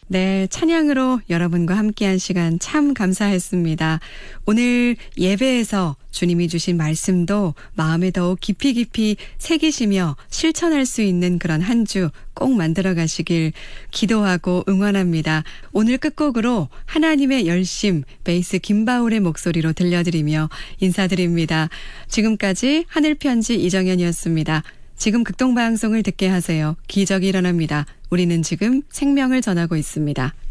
네, 찬양으로 여러분과 함께한 시간 참 감사했습니다. 오늘 예배에서 주님이 주신 말씀도 마음에 더욱 깊이 새기시며 실천할 수 있는 그런 한 주 꼭 만들어 가시길 기도하고 응원합니다. 오늘 끝곡으로 하나님의 열심 베이스 김바울의 목소리로 들려드리며 인사드립니다. 지금까지 하늘편지 이정현이었습니다. 지금 극동방송을 듣게 하세요. 기적이 일어납니다. 우리는 지금 생명을 전하고 있습니다.